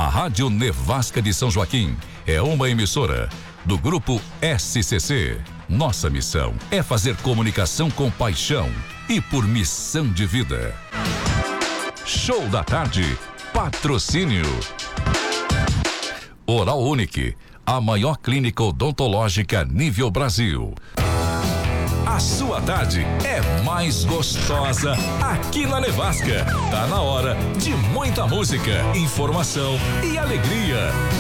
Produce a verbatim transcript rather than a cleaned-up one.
A Rádio Nevasca de São Joaquim é uma emissora do Grupo S C C. Nossa missão é fazer comunicação com paixão e por missão de vida. Show da tarde. Patrocínio. Oral Unique, a maior clínica odontológica nível Brasil. A sua tarde é mais gostosa aqui na Nevasca. Tá na hora de muita música, informação e alegria.